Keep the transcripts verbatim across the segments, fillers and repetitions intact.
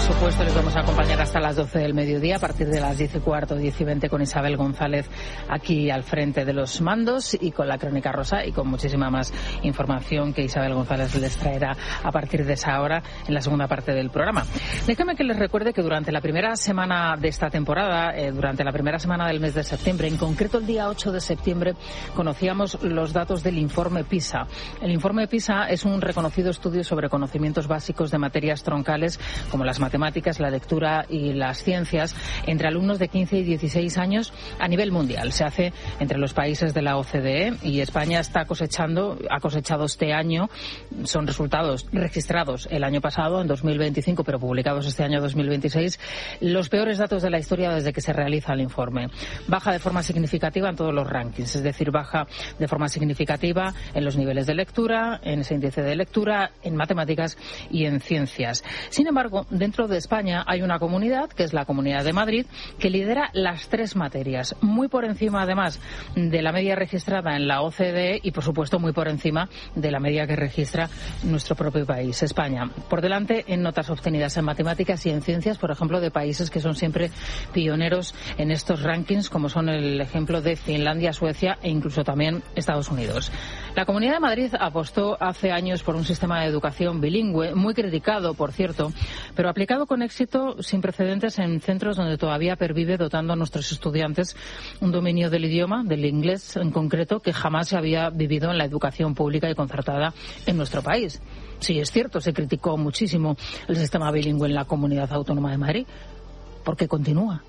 supuesto, les vamos a acompañar hasta las doce del mediodía, a partir de las diez y cuarto, diez y veinte, con Isabel González aquí al frente de los mandos y con la Crónica Rosa y con muchísima más información que Isabel González les traerá a partir de esa hora en la segunda parte del programa. Déjame que les recuerde que durante la primera semana de esta temporada, eh, durante la primera semana del mes de septiembre, en concreto el día ocho de septiembre, conocíamos los datos del informe PISA. El informe PISA es un reconocido estudio sobre conocimientos básicos de materias troncales como las matemáticas, la lectura y las ciencias entre alumnos de quince y dieciséis años a nivel mundial. Se hace entre los países de la O C D E y España está cosechando, ha cosechado este año, son resultados registrados el año pasado, en dos mil veinticinco, pero publicados este año dos mil veintiséis, los peores datos de la historia desde que se realiza el informe. Baja de forma significativa en todos los rankings, es decir, baja de forma significativa en los niveles de lectura, en ese índice de lectura, en matemáticas y en ciencias. Sin embargo, dentro de España hay una comunidad, que es la Comunidad de Madrid, que lidera las tres materias, muy por encima además de la media registrada en la O C D E y por supuesto muy por encima de la media que registra nuestro propio país, España. Por delante en notas obtenidas en matemáticas y en ciencias, por ejemplo, de países que son siempre pioneros en estos rankings, como son el ejemplo de Finlandia, Suecia e incluso también Estados Unidos. La Comunidad de Madrid apostó hace años por un sistema de educación bilingüe, muy criticado, por cierto, pero aplicado con éxito sin precedentes en centros donde todavía pervive, dotando a nuestros estudiantes un dominio del idioma, del inglés en concreto, que jamás se había vivido en la educación pública y concertada en nuestro país. Sí, es cierto, se criticó muchísimo el sistema bilingüe en la Comunidad Autónoma de Madrid, porque continúa.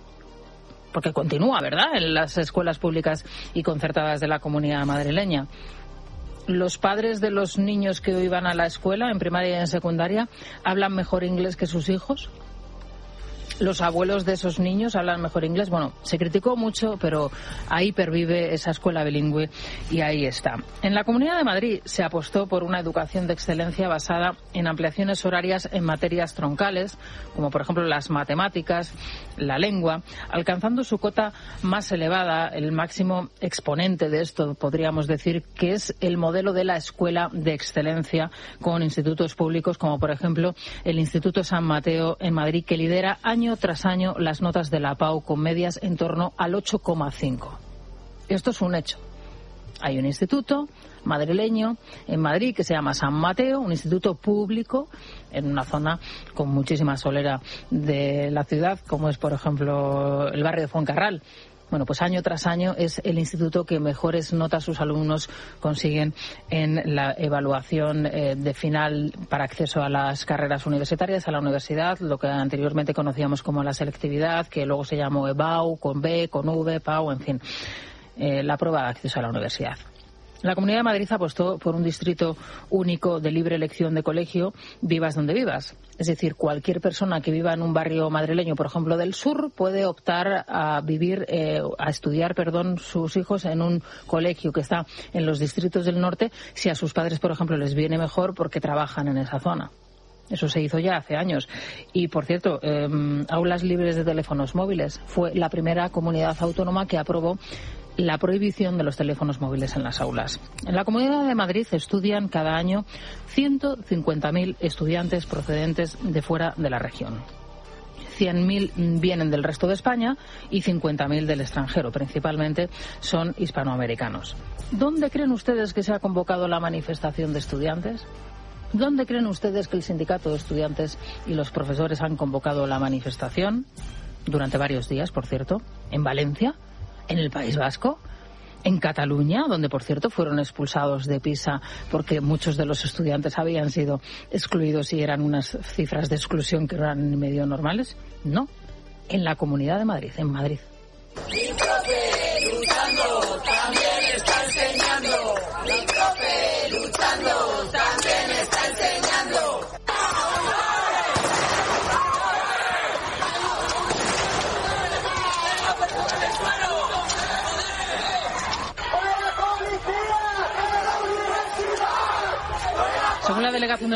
Porque continúa, ¿verdad?, en las escuelas públicas y concertadas de la comunidad madrileña. Los padres de los niños que hoy van a la escuela, en primaria y en secundaria, ¿hablan mejor inglés que sus hijos? ¿Los abuelos de esos niños hablan mejor inglés? Bueno, se criticó mucho, pero ahí pervive esa escuela bilingüe y ahí está. En la Comunidad de Madrid se apostó por una educación de excelencia basada en ampliaciones horarias en materias troncales, como por ejemplo las matemáticas, la lengua, alcanzando su cota más elevada, el máximo exponente de esto, podríamos decir, que es el modelo de la escuela de excelencia con institutos públicos, como por ejemplo el Instituto San Mateo en Madrid, que lidera año tras año las notas de la PAU con medias en torno al ocho coma cinco. Esto es un hecho. Hay un instituto madrileño en Madrid que se llama San Mateo, un instituto público en una zona con muchísima solera de la ciudad, como es, por ejemplo, el barrio de Fuencarral. Bueno, pues año tras año es el instituto que mejores notas sus alumnos consiguen en la evaluación eh, de final para acceso a las carreras universitarias, a la universidad, lo que anteriormente conocíamos como la selectividad, que luego se llamó EBAU, con B, con V, PAU, en fin, eh, la prueba de acceso a la universidad. La Comunidad de Madrid apostó por un distrito único de libre elección de colegio, vivas donde vivas. Es decir, cualquier persona que viva en un barrio madrileño, por ejemplo, del sur, puede optar a vivir, eh, a estudiar, perdón, sus hijos en un colegio que está en los distritos del norte, si a sus padres, por ejemplo, les viene mejor porque trabajan en esa zona. Eso se hizo ya hace años. Y, por cierto, eh, aulas libres de teléfonos móviles. Fue la primera comunidad autónoma que aprobó la prohibición de los teléfonos móviles en las aulas. En la Comunidad de Madrid estudian cada año ciento cincuenta mil estudiantes procedentes de fuera de la región. cien mil vienen del resto de España y cincuenta mil del extranjero. Principalmente son hispanoamericanos. ¿Dónde creen ustedes que se ha convocado la manifestación de estudiantes? ¿Dónde creen ustedes que el sindicato de estudiantes y los profesores han convocado la manifestación? Durante varios días, por cierto. ¿En Valencia? ¿En el País Vasco? ¿En Cataluña? Donde, por cierto, fueron expulsados de PISA porque muchos de los estudiantes habían sido excluidos y eran unas cifras de exclusión que eran medio normales. No. En la Comunidad de Madrid, en Madrid. Mi profe luchando también está enseñando. Mi profe luchando también está enseñando. Según la delegación del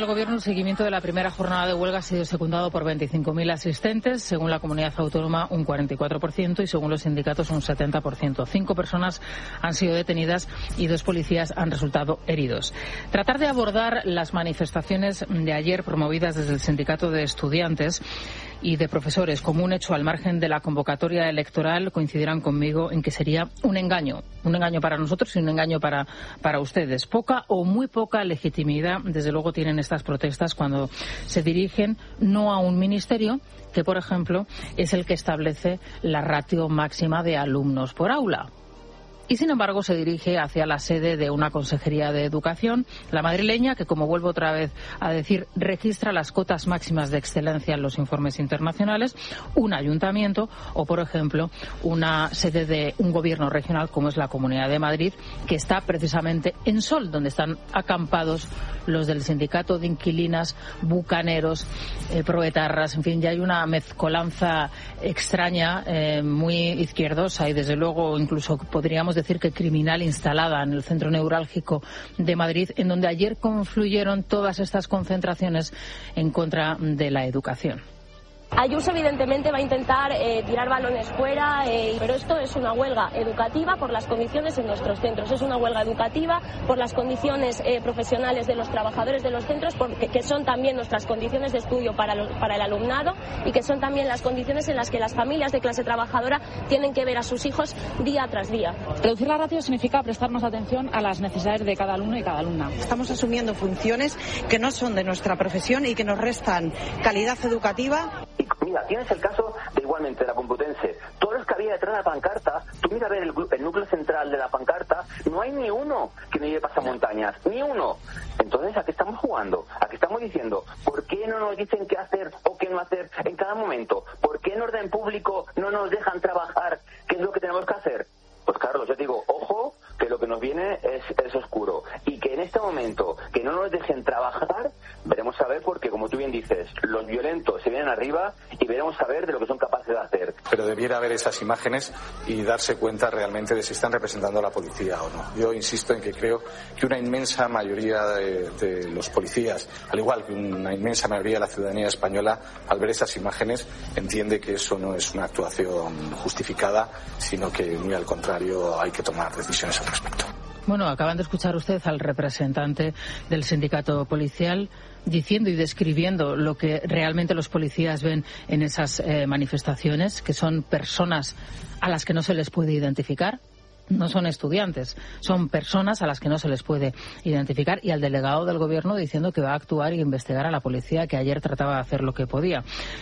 Gobierno, el seguimiento de la primera jornada de huelga ha sido secundado por veinticinco mil asistentes, según la comunidad autónoma un cuarenta y cuatro por ciento y según los sindicatos un setenta por ciento. Cinco personas han sido detenidas y dos policías han resultado heridos. Tratar de abordar las manifestaciones de ayer promovidas desde el Sindicato de Estudiantes y de profesores como un hecho al margen de la convocatoria electoral coincidirán conmigo en que sería un engaño, un engaño para nosotros y un engaño para, para ustedes. Poca o muy poca legitimidad, desde luego, tienen estas protestas cuando se dirigen no a un ministerio que, por ejemplo, es el que establece la ratio máxima de alumnos por aula. Y, sin embargo, se dirige hacia la sede de una consejería de educación, la madrileña, que, como vuelvo otra vez a decir, registra las cotas máximas de excelencia en los informes internacionales, un ayuntamiento o, por ejemplo, una sede de un gobierno regional como es la Comunidad de Madrid, que está precisamente en Sol, donde están acampados los del sindicato de inquilinas, bucaneros, eh, proetarras, en fin, ya hay una mezcolanza extraña, eh, muy izquierdosa y, desde luego, incluso podríamos decir que criminal, instalada en el centro neurálgico de Madrid, en donde ayer confluyeron todas estas concentraciones en contra de la educación. Ayuso evidentemente va a intentar eh, tirar balones fuera, eh, pero esto es una huelga educativa por las condiciones en nuestros centros. Es una huelga educativa por las condiciones eh, profesionales de los trabajadores de los centros, porque, que son también nuestras condiciones de estudio para, lo, para el alumnado y que son también las condiciones en las que las familias de clase trabajadora tienen que ver a sus hijos día tras día. Reducir la ratio significa prestar más atención a las necesidades de cada alumno y cada alumna. Estamos asumiendo funciones que no son de nuestra profesión y que nos restan calidad educativa. Mira, tienes el caso de igualmente de la Complutense. Todos los que había detrás de la pancarta, tú mira a ver el, el núcleo central de la pancarta, no hay ni uno que no lleve pasamontañas, ni uno. Entonces, ¿a qué estamos jugando? ¿A qué estamos diciendo? ¿Por qué no nos dicen qué hacer o qué no hacer en cada momento? ¿Por qué en orden público no nos dejan trabajar? ¿Qué es lo que tenemos que hacer? Pues, Carlos, yo te digo, ojo, que lo que nos viene es, es oscuro. Y que en este momento, que no nos dejen trabajar, veremos a ver, porque, como tú bien dices, los violentos se vienen arriba y veremos a ver de lo que son capaces de hacer. Pero debiera ver esas imágenes y darse cuenta realmente de si están representando a la policía o no. Yo insisto en que creo que una inmensa mayoría de, de los policías, al igual que una inmensa mayoría de la ciudadanía española, al ver esas imágenes, entiende que eso no es una actuación justificada, sino que, muy al contrario, hay que tomar decisiones al respecto. Bueno, acaban de escuchar usted al representante del sindicato policial diciendo y describiendo lo que realmente los policías ven en esas eh, manifestaciones, que son personas a las que no se les puede identificar. No son estudiantes, son personas a las que no se les puede identificar, y al delegado del Gobierno diciendo que va a actuar y investigar a la policía, que ayer trataba de hacer lo que podía.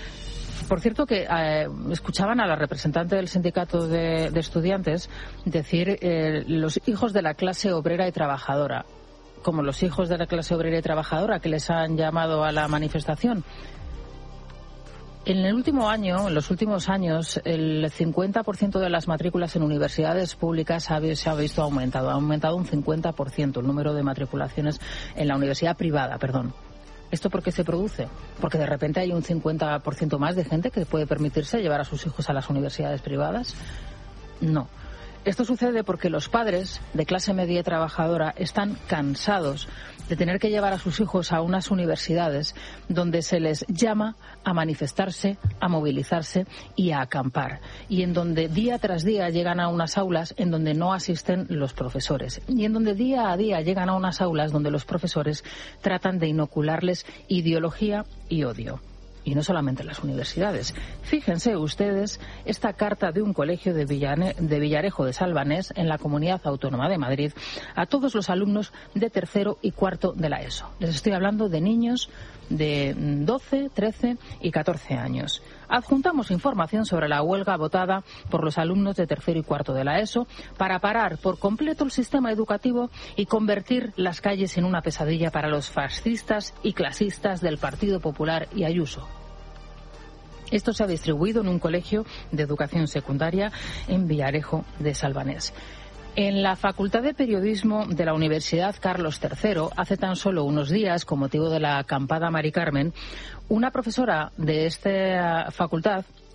Por cierto, que eh, escuchaban a la representante del sindicato de, de estudiantes decir eh, los hijos de la clase obrera y trabajadora, como los hijos de la clase obrera y trabajadora que les han llamado a la manifestación. En el último año, en los últimos años, el cincuenta por ciento de las matrículas en universidades públicas ha, se ha visto aumentado. Ha aumentado un cincuenta por ciento el número de matriculaciones en la universidad privada, perdón. ¿Esto por qué se produce? Porque de repente hay un cincuenta por ciento más de gente que puede permitirse llevar a sus hijos a las universidades privadas. No. Esto sucede porque los padres de clase media y trabajadora están cansados de tener que llevar a sus hijos a unas universidades donde se les llama a manifestarse, a movilizarse y a acampar, y en donde día tras día llegan a unas aulas en donde no asisten los profesores, y en donde día a día llegan a unas aulas donde los profesores tratan de inocularles ideología y odio. Y no solamente en las universidades. Fíjense ustedes esta carta de un colegio de, Villane, de Villarejo de Salvanés, en la Comunidad Autónoma de Madrid, a todos los alumnos de tercero y cuarto de la ESO. Les estoy hablando de niños de doce, trece y catorce años. Adjuntamos información sobre la huelga votada por los alumnos de tercero y cuarto de la ESO para parar por completo el sistema educativo y convertir las calles en una pesadilla para los fascistas y clasistas del Partido Popular y Ayuso. Esto se ha distribuido en un colegio de educación secundaria en Villarejo de Salvanés. En la Facultad de Periodismo de la Universidad Carlos tercero, hace tan solo unos días, con motivo de la acampada Mari Carmen, una profesora de esta facultad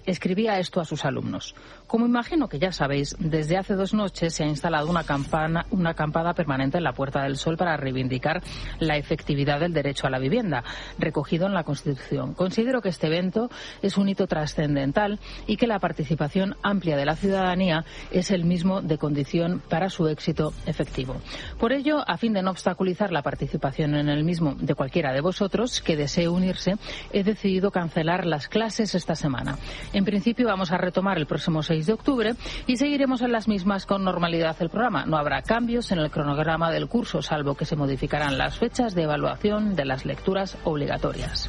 escribía esto a sus alumnos. Como imagino que ya sabéis, desde hace dos noches se ha instalado una, campana, una acampada permanente en la Puerta del Sol para reivindicar la efectividad del derecho a la vivienda, recogido en la Constitución. Considero que este evento es un hito trascendental y que la participación amplia de la ciudadanía es el mismo de condición para su éxito efectivo. Por ello, a fin de no obstaculizar la participación en el mismo de cualquiera de vosotros que desee unirse, he decidido cancelar las clases esta semana. En principio vamos a retomar el próximo seis de octubre y seguiremos en las mismas con normalidad el programa. No habrá cambios en el cronograma del curso, salvo que se modificarán las fechas de evaluación de las lecturas obligatorias.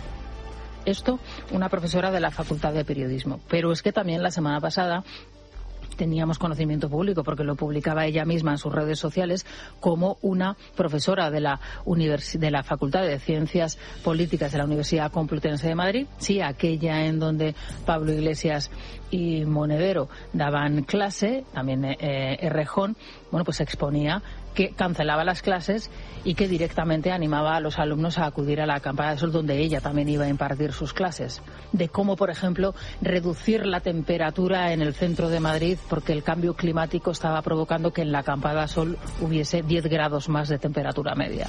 Esto, una profesora de la Facultad de Periodismo. Pero es que también la semana pasada teníamos conocimiento público, porque lo publicaba ella misma en sus redes sociales, como una profesora de la, univers- de la Facultad de Ciencias Políticas de la Universidad Complutense de Madrid, sí, aquella en donde Pablo Iglesias y Monedero daban clase, también eh, Errejón, bueno, pues exponía que cancelaba las clases y que directamente animaba a los alumnos a acudir a la acampada de sol, donde ella también iba a impartir sus clases. De cómo, por ejemplo, reducir la temperatura en el centro de Madrid, porque el cambio climático estaba provocando que en la acampada de sol hubiese diez grados más de temperatura media.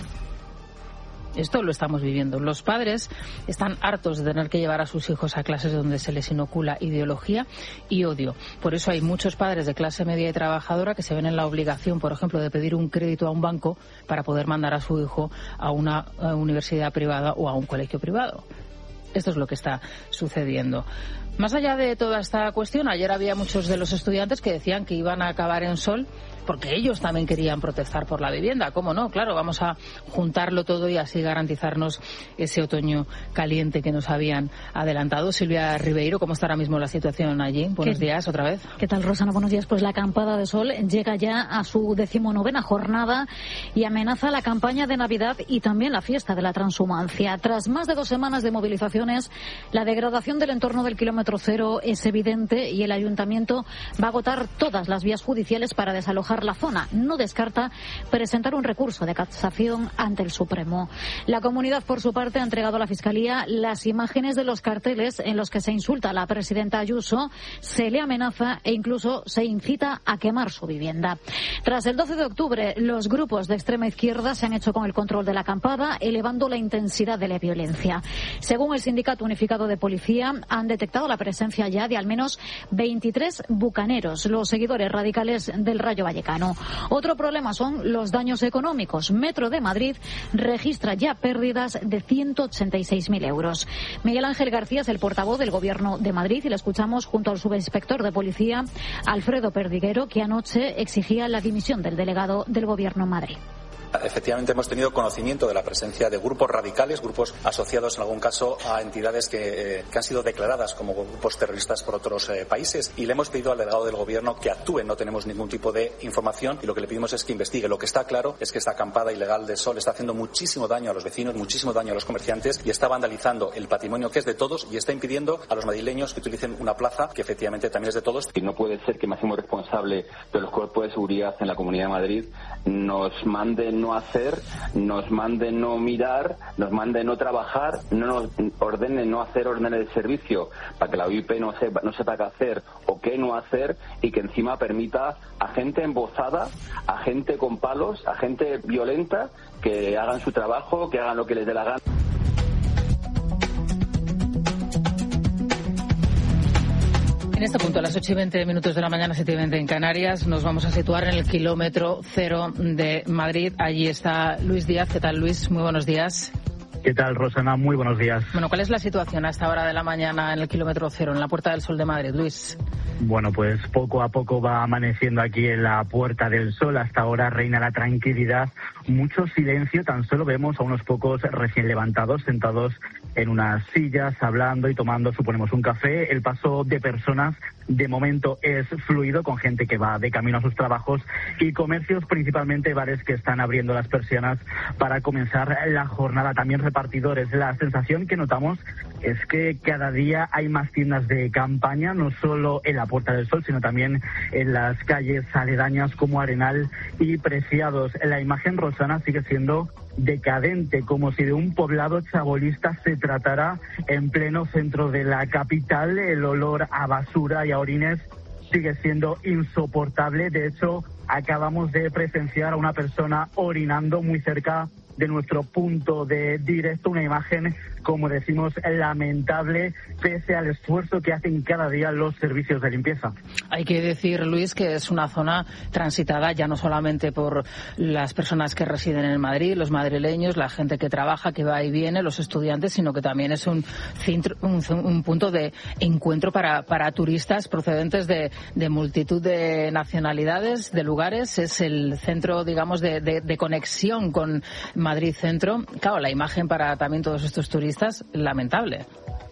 Esto lo estamos viviendo. Los padres están hartos de tener que llevar a sus hijos a clases donde se les inocula ideología y odio. Por eso hay muchos padres de clase media y trabajadora que se ven en la obligación, por ejemplo, de pedir un crédito a un banco para poder mandar a su hijo a una universidad privada o a un colegio privado. Esto es lo que está sucediendo. Más allá de toda esta cuestión, ayer había muchos de los estudiantes que decían que iban a acabar en sol porque ellos también querían protestar por la vivienda. ¿Cómo no? Claro, vamos a juntarlo todo y así garantizarnos ese otoño caliente que nos habían adelantado. Silvia Ribeiro, ¿cómo está ahora mismo la situación allí? Buenos ¿Qué, días, otra vez. ¿Qué tal, Rosana? Buenos días. Pues la acampada de sol llega ya a su decimonovena jornada y amenaza la campaña de Navidad y también la fiesta de la transhumancia. Tras más de dos semanas de movilizaciones, la degradación del entorno del kilómetro cero es evidente y el ayuntamiento va a agotar todas las vías judiciales para desalojar la zona. No descarta presentar un recurso de casación ante el Supremo. La comunidad, por su parte, ha entregado a la Fiscalía las imágenes de los carteles en los que se insulta a la presidenta Ayuso, se le amenaza e incluso se incita a quemar su vivienda. Tras el doce de octubre, los grupos de extrema izquierda se han hecho con el control de la acampada, elevando la intensidad de la violencia. Según el Sindicato Unificado de Policía, han detectado la presencia ya de al menos veintitrés bucaneros, los seguidores radicales del Rayo Vallecano. Otro problema son los daños económicos. Metro de Madrid registra ya pérdidas de ciento ochenta y seis mil euros. Miguel Ángel García es el portavoz del Gobierno de Madrid y le escuchamos junto al subinspector de Policía, Alfredo Perdiguero, que anoche exigía la dimisión del delegado del Gobierno en Madrid. Efectivamente, hemos tenido conocimiento de la presencia de grupos radicales, grupos asociados en algún caso a entidades que, eh, que han sido declaradas como grupos terroristas por otros eh, países, y le hemos pedido al delegado del Gobierno que actúe. No tenemos ningún tipo de información y lo que le pedimos es que investigue. Lo que está claro es que esta acampada ilegal de sol está haciendo muchísimo daño a los vecinos, muchísimo daño a los comerciantes y está vandalizando el patrimonio que es de todos y está impidiendo a los madrileños que utilicen una plaza que efectivamente también es de todos. Y no puede ser que el máximo responsable de los cuerpos de seguridad en la Comunidad de Madrid nos mande no hacer, nos mande no mirar, nos mande no trabajar, no nos ordene no hacer órdenes de servicio para que la O I P no sepa, no sepa qué hacer o qué no hacer, y que encima permita a gente embozada, a gente con palos, a gente violenta que hagan su trabajo, que hagan lo que les dé la gana. En este punto, a las ocho y veinte minutos de la mañana, siete y veinte en Canarias, nos vamos a situar en el kilómetro cero de Madrid. Allí está Luis Díaz. ¿Qué tal, Luis? Muy buenos días. ¿Qué tal, Rosana? Muy buenos días. Bueno, ¿cuál es la situación a esta hora de la mañana en el kilómetro cero, en la Puerta del Sol de Madrid, Luis? Bueno, pues poco a poco va amaneciendo aquí en la Puerta del Sol. Hasta ahora reina la tranquilidad, mucho silencio. Tan solo vemos a unos pocos recién levantados sentados en unas sillas, hablando y tomando, suponemos, un café. El paso de personas de momento es fluido, con gente que va de camino a sus trabajos y comercios, principalmente bares, que están abriendo las persianas para comenzar la jornada. También repartidores. La sensación que notamos es que cada día hay más tiendas de campaña, no solo en la Puerta del Sol, sino también en las calles aledañas como Arenal y Preciados. La imagen, Rosana, sigue siendo decadente, como si de un poblado chabolista se tratara en pleno centro de la capital. El olor a basura y a orines sigue siendo insoportable. De hecho, acabamos de presenciar a una persona orinando muy cerca de nuestro punto de directo, una imagen, como decimos, lamentable, pese al esfuerzo que hacen cada día los servicios de limpieza. Hay que decir, Luis, que es una zona transitada ya no solamente por las personas que residen en Madrid, los madrileños, la gente que trabaja, que va y viene, los estudiantes, sino que también es un, centro, un, un punto de encuentro para, para turistas procedentes de, de multitud de nacionalidades, de lugares. Es el centro, digamos, de, de, de conexión con Madrid Centro. Claro, la imagen para también todos estos turistas, lamentable.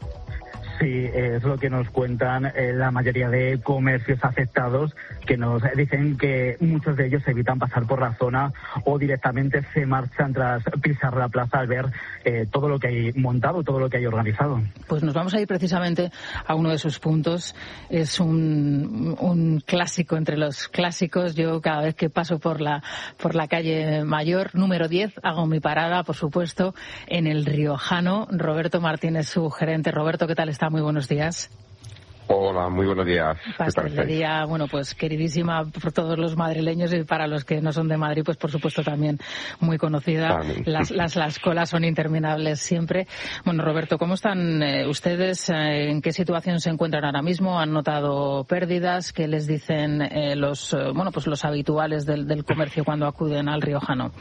Sí, es lo que nos cuentan eh, la mayoría de comercios afectados, que nos dicen que muchos de ellos evitan pasar por la zona o directamente se marchan tras pisar la plaza al ver eh, todo lo que hay montado, todo lo que hay organizado. Pues nos vamos a ir precisamente a uno de sus puntos. Es un, un clásico entre los clásicos. Yo cada vez que paso por la, por la calle Mayor, número diez, hago mi parada, por supuesto, en el Riojano. Roberto Martínez, su gerente. Roberto, ¿qué tal está? Muy buenos días. Hola, muy buenos días. Pastelería, bueno, pues queridísima por todos los madrileños y para los que no son de Madrid, pues por supuesto también muy conocida. Las, las, las colas son interminables siempre. Bueno, Roberto, ¿cómo están eh, ustedes? Eh, ¿En qué situación se encuentran ahora mismo? ¿Han notado pérdidas? ¿Qué les dicen eh, los, eh, bueno, pues los habituales del, del comercio cuando acuden al Riojano?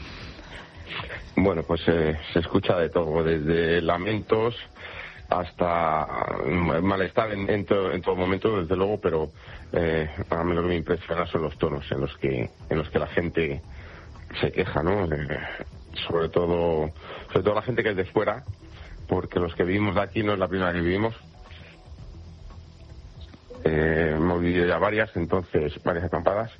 Bueno, pues eh, se escucha de todo, desde lamentos hasta malestar en, en, to, en todo momento, desde luego, pero eh, a mí lo que me impresiona son los tonos en los que en los que la gente se queja, ¿no? Eh, sobre todo sobre todo la gente que es de fuera, porque los que vivimos de aquí no es la primera que vivimos. Eh, hemos vivido ya varias, entonces, varias acampadas.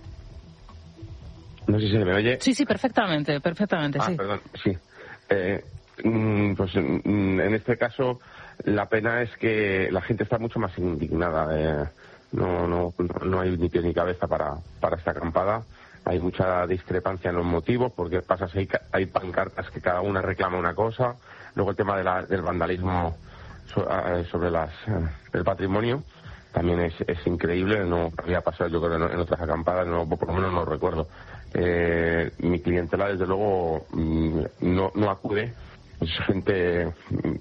No sé si se me oye. Sí, sí, perfectamente, perfectamente, ah, sí. Perdón, sí. Eh, Pues en este caso la pena es que la gente está mucho más indignada. Eh, no, no, no hay ni pie ni cabeza para, para esta acampada. Hay mucha discrepancia en los motivos, porque pasa hay, hay pancartas que cada una reclama una cosa. Luego el tema de la, del vandalismo sobre las, el patrimonio también es, es increíble. No había pasado, yo creo, en otras acampadas, no, por lo menos no lo recuerdo. Eh, mi clientela, desde luego, no, no acude. Es gente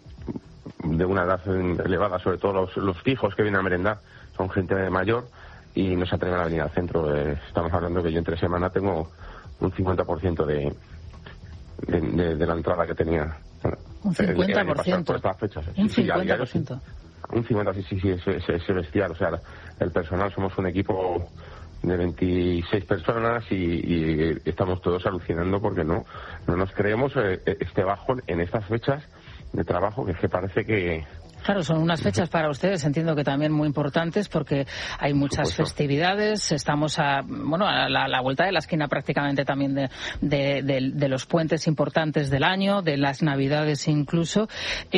de una edad elevada, sobre todo los, los fijos que vienen a merendar, son gente mayor y no se atreven a venir al centro. Eh, estamos hablando que yo entre semana tengo un cincuenta por ciento de, de, de, de la entrada que tenía. Un cincuenta por ciento. Por estas fechas. Un cincuenta por ciento. Un cincuenta, sí, sí, sí, es, es, es bestial. O sea, el personal, somos un equipo de veintiséis personas y, y estamos todos alucinando porque no no nos creemos eh, este bajón en estas fechas de trabajo, que es que parece que... Claro, son unas fechas para ustedes, entiendo que también muy importantes, porque hay muchas festividades, estamos a bueno a la, a la vuelta de la esquina prácticamente también de, de, de, de los puentes importantes del año, de las Navidades incluso.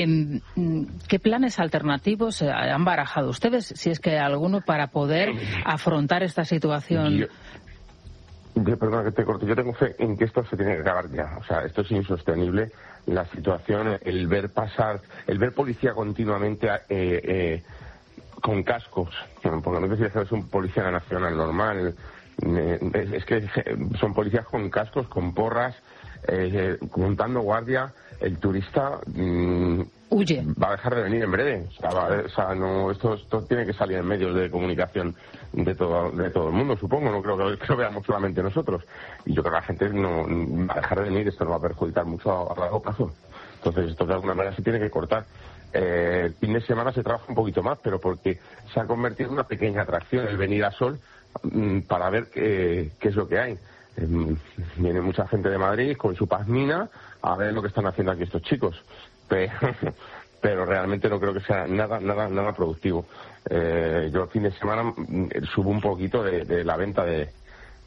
¿Qué planes alternativos han barajado ustedes, si es que hay alguno, para poder afrontar esta situación? Yo, yo, perdona que te corto, yo tengo fe en que esto se tiene que acabar ya. O sea, esto es insostenible. La situación, el ver pasar, el ver policía continuamente eh, eh, con cascos, porque no sé si es un policía nacional normal, eh, es, es que son policías con cascos, con porras, eh, montando guardia. El turista mmm, huye, va a dejar de venir en breve. O sea, va, o sea no, esto, esto tiene que salir en medios de comunicación de todo, de todo el mundo, supongo. No creo que, que lo veamos solamente nosotros. Y yo creo que la gente no va a dejar de venir. Esto nos va a perjudicar mucho a, a largo plazo. Entonces, esto de alguna manera se tiene que cortar. Eh, el fin de semana se trabaja un poquito más, pero porque se ha convertido en una pequeña atracción el venir a Sol mmm, para ver qué, qué es lo que hay. Eh, viene mucha gente de Madrid con su pazmina a ver lo que están haciendo aquí estos chicos. Pero, pero realmente no creo que sea nada nada nada productivo. Eh, yo el fin de semana subo un poquito de, de la venta de,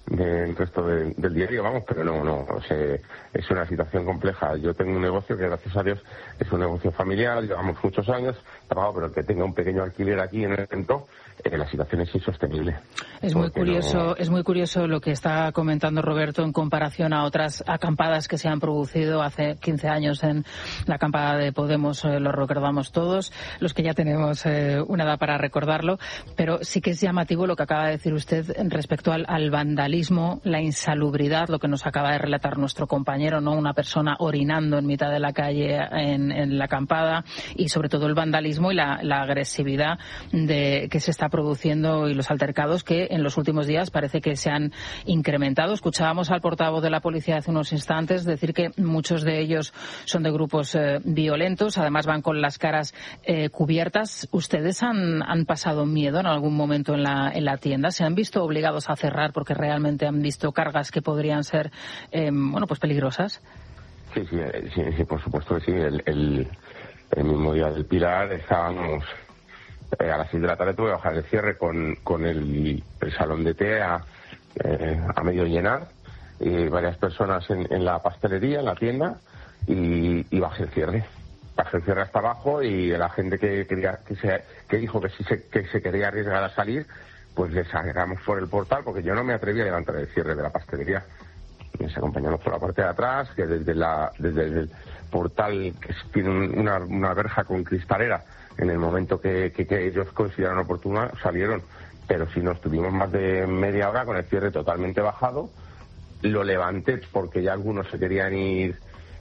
del resto de, del diario, vamos, pero no, no, o sea, es una situación compleja. Yo tengo un negocio que, gracias a Dios, es un negocio familiar, llevamos muchos años, trabajo, pero el que tenga un pequeño alquiler aquí en el centro, eh, la situación es insostenible. Es muy curioso, no... es muy curioso lo que está comentando Roberto en comparación a otras acampadas que se han producido hace quince años en la acampada de Podemos, eh, lo recordamos todos, los que ya tenemos eh, una edad para recordarlo, pero sí que es llamativo lo que acaba de decir usted respecto al, al vandalismo, la insalubridad, lo que nos acaba de relatar nuestro compañero, ¿no? Una persona orinando en mitad de la calle en, en la acampada, y sobre todo el vandalismo y la, la agresividad de, que se está produciendo, y los altercados que en los últimos días parece que se han incrementado. Escuchábamos al portavoz de la policía hace unos instantes decir que muchos de ellos son de grupos eh, violentos, además van con las caras eh, cubiertas. ¿Ustedes han, han pasado miedo en algún momento en la, en la tienda? ¿Se han visto obligados a cerrar porque realmente han visto cargas que podrían ser eh, bueno, pues peligrosas? Sí, sí, sí, sí, por supuesto que sí. El, el, el mismo día del Pilar estábamos eh, a las seis de la tarde, tuve que bajar el cierre con, con el, el salón de té a, eh, a medio llenar, y varias personas en, en la pastelería, en la tienda, y, y bajé el cierre. Bajé el cierre hasta abajo, y la gente que quería que, se, que dijo que si se, que se quería arriesgar a salir, pues les sacamos por el portal, porque yo no me atreví a levantar el cierre de la pastelería. Les acompañamos por la parte de atrás, que desde la desde el portal, que tiene una, una verja con cristalera, en el momento que, que, que ellos consideraron oportuna, salieron. Pero si nos tuvimos más de media hora con el cierre totalmente bajado, lo levanté porque ya algunos se querían ir,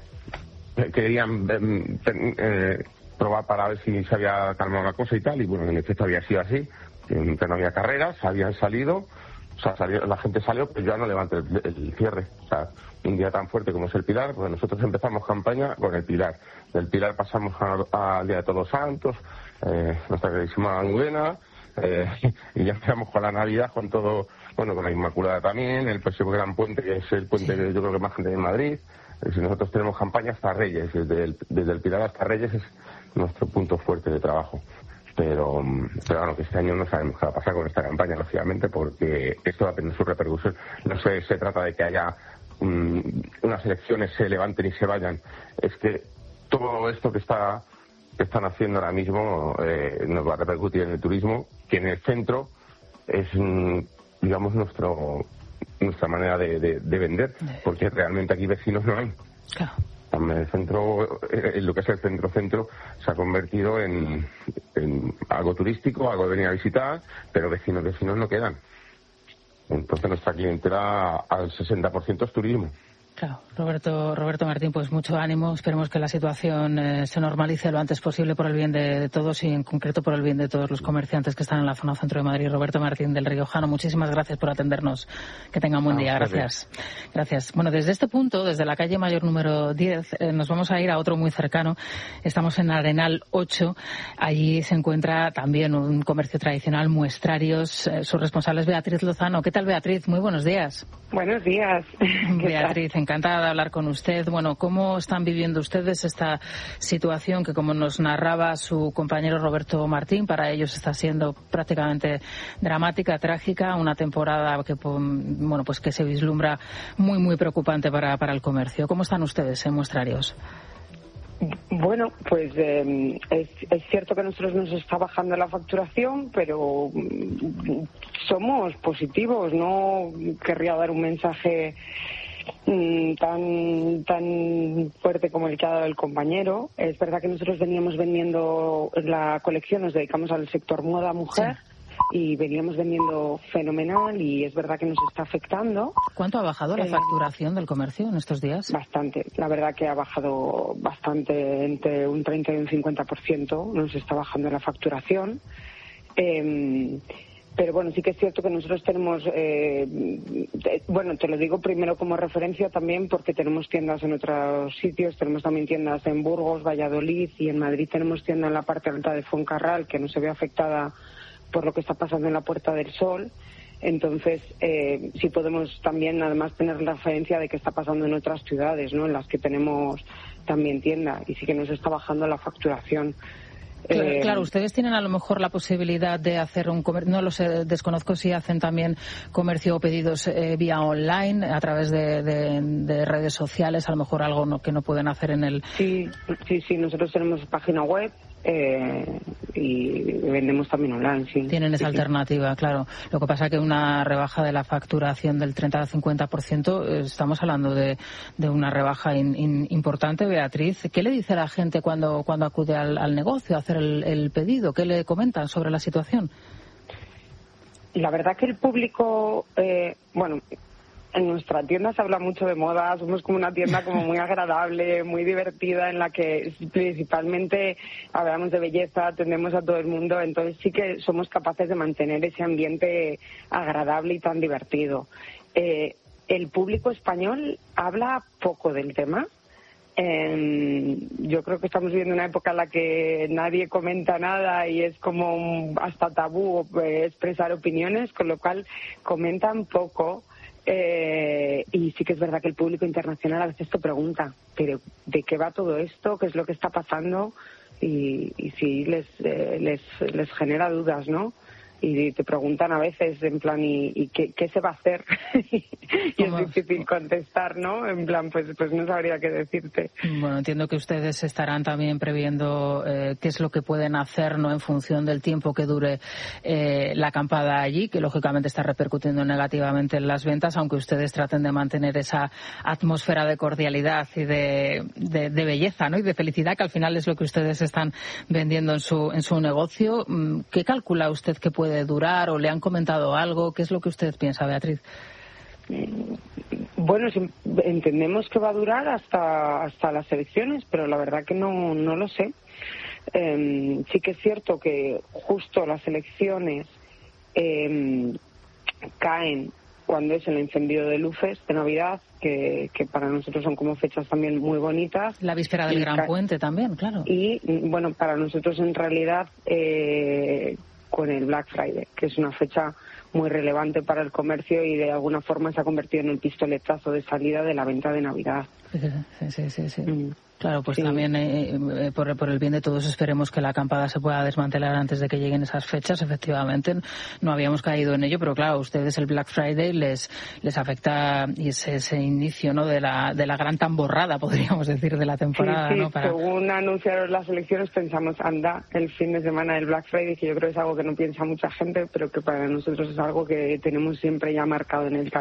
querían eh, eh, probar para ver si se había calmado la cosa y tal, y bueno, en efecto había sido así, que no había carreras, habían salido. O sea, salió, la gente salió, pero yo ya no levanté el, el cierre. O sea, un día tan fuerte como es el Pilar, pues nosotros empezamos campaña con el Pilar. Del Pilar pasamos al Día de Todos Santos, eh, nuestra queridísima Almudena, eh, y ya empezamos con la Navidad, con todo, bueno, con la Inmaculada también, el próximo Gran Puente, que es el puente que yo creo que más gente hay en Madrid. Si nosotros tenemos campaña hasta Reyes, desde el, desde el Pilar hasta Reyes es nuestro punto fuerte de trabajo. Pero, pero bueno, que este año no sabemos qué va a pasar con esta campaña, lógicamente, porque esto va a tener su repercusión. No se, se trata de que haya um, unas elecciones, se levanten y se vayan. Es que todo esto que está que están haciendo ahora mismo eh, nos va a repercutir en el turismo, que en el centro es, digamos, nuestro nuestra manera de, de, de vender, porque realmente aquí vecinos no hay. Claro. El centro, en lo que es el centro-centro, se ha convertido en, en algo turístico, algo de venir a visitar, pero vecinos, vecinos no quedan. Entonces nuestra clientela al sesenta por ciento es turismo. Claro, Roberto, Roberto Martín, pues mucho ánimo. Esperemos que la situación eh, se normalice lo antes posible por el bien de, de todos, y en concreto por el bien de todos los comerciantes que están en la zona centro de Madrid. Roberto Martín del Riojano, muchísimas gracias por atendernos. Que tenga un buen día. Gracias. Gracias. Bueno, desde este punto, desde la calle Mayor número diez, eh, nos vamos a ir a otro muy cercano. Estamos en Arenal ocho. Allí se encuentra también un comercio tradicional, Muestrarios. Eh, su responsable es Beatriz Lozano. ¿Qué tal, Beatriz? Muy buenos días. Buenos días. Beatriz, encantada de hablar con usted. Bueno, ¿cómo están viviendo ustedes esta situación que, como nos narraba su compañero Roberto Martín, para ellos está siendo prácticamente dramática, trágica, una temporada que, bueno, pues que se vislumbra muy, muy preocupante para, para el comercio? ¿Cómo están ustedes en Muestrarios? Bueno, pues eh, es, es cierto que a nosotros nos está bajando la facturación, pero mm, somos positivos. No querría dar un mensaje mm, tan tan fuerte como el que ha dado el compañero. Es verdad que nosotros veníamos vendiendo la colección, nos dedicamos al sector moda mujer. Sí. Y veníamos vendiendo fenomenal, y es verdad que nos está afectando. ¿Cuánto ha bajado la eh, facturación del comercio en estos días? Bastante. La verdad que ha bajado bastante, entre un treinta y un cincuenta por ciento nos está bajando la facturación. Eh, pero bueno, sí que es cierto que nosotros tenemos, eh, eh, bueno, te lo digo primero como referencia también porque tenemos tiendas en otros sitios, tenemos también tiendas en Burgos, Valladolid, y en Madrid tenemos tienda en la parte alta de Fuencarral que no se ve afectada por lo que está pasando en la Puerta del Sol. Entonces, eh, sí podemos también, además, tener la referencia de qué está pasando en otras ciudades, ¿no?, en las que tenemos también tienda, y sí que nos está bajando la facturación. Claro, Eh, claro, ustedes tienen a lo mejor la posibilidad de hacer un comercio, no lo sé, desconozco si hacen también comercio o pedidos eh, vía online, a través de, de, de redes sociales, a lo mejor algo no, que no pueden hacer en el... Sí, sí, sí, nosotros tenemos página web eh, y vendemos también online, sí. Tienen esa sí, alternativa, claro. Lo que pasa que una rebaja de la facturación del treinta al cincuenta por ciento, eh, estamos hablando de, de una rebaja in, in, importante. Beatriz, ¿qué le dice a la gente cuando, cuando acude al, al negocio a hacer el, el pedido? ¿Qué le comentan sobre la situación? La verdad que el público, eh, bueno, en nuestra tienda se habla mucho de moda, somos como una tienda como muy agradable, muy divertida, en la que principalmente hablamos de belleza, atendemos a todo el mundo, entonces sí que somos capaces de mantener ese ambiente agradable y tan divertido. Eh, el público español habla poco del tema. Eh, yo creo que estamos viviendo una época en la que nadie comenta nada y es como un, hasta tabú eh, expresar opiniones, con lo cual comentan poco. Eh, y sí que es verdad que el público internacional a veces te pregunta, pero ¿de qué va todo esto? ¿Qué es lo que está pasando? Y, y sí les, eh, les les genera dudas, ¿no? Y te preguntan a veces en plan, ¿y, y qué, qué se va a hacer? Y es difícil contestar, ¿no? En plan, pues pues no sabría qué decirte. Bueno, entiendo que ustedes estarán también previendo eh, qué es lo que pueden hacer, ¿no?, en función del tiempo que dure eh, la acampada allí, que lógicamente está repercutiendo negativamente en las ventas, aunque ustedes traten de mantener esa atmósfera de cordialidad y de, de, de belleza, ¿no?, y de felicidad, que al final es lo que ustedes están vendiendo en su, en su negocio. ¿Qué calcula usted que puede durar, o le han comentado algo? ¿Qué es lo que usted piensa, Beatriz? Bueno, entendemos que va a durar hasta hasta las elecciones, pero la verdad que no no lo sé. Eh, sí que es cierto que justo las elecciones eh, caen cuando es el encendido de luces de Navidad, que, que para nosotros son como fechas también muy bonitas. La víspera del Gran Puente también, claro. Y bueno, para nosotros en realidad eh, con el Black Friday, que es una fecha muy relevante para el comercio y de alguna forma se ha convertido en el pistoletazo de salida de la venta de Navidad. Sí, sí, sí, sí. Mm. Claro, pues sí. también eh, eh, por, por el bien de todos esperemos que la acampada se pueda desmantelar antes de que lleguen esas fechas. Efectivamente, no habíamos caído en ello, pero claro, a ustedes el Black Friday les les afecta, y ese, ese inicio, ¿no?, de la de la gran tamborrada, podríamos decir, de la temporada. Sí, sí. ¿No? Para... Según anunciaron las elecciones pensamos, anda, el fin de semana del Black Friday, que yo creo que es algo que no piensa mucha gente, pero que para nosotros es algo que tenemos siempre ya marcado en el calendario.